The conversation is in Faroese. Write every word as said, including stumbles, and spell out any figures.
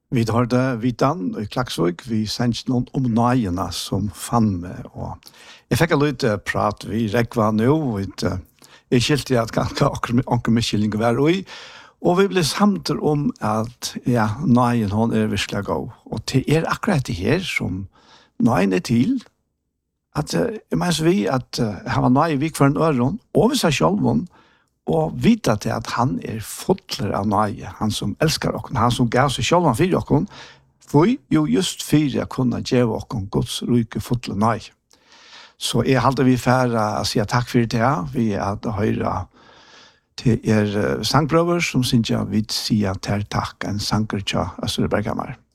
Vi har det Vitan i Klaksvik, vi sendte noen om nøyene som fann meg, og jeg fikk en litt prat, vi rekva nå, og jeg skilte at ganske onker miskylling var ui, og vi ble samt om at ja, nøyen hon er virkelig god, og det er akkurat det her som nøyen er til, at jeg mener vi at han var nøye vik for en øron, og vi sa sjølven, og vita til at han er fotler av nøye, han som elskar okken, han som gav seg sjølvan fyrir okken, for jo just fyrir jeg kunne gjøre okken Guds ryke fotler nøye. Så jeg halte vi færre å si takk for det, vi hadde høyre til er sangprøver som synes jeg vil si at her takk en sanger til Østre Berghammer.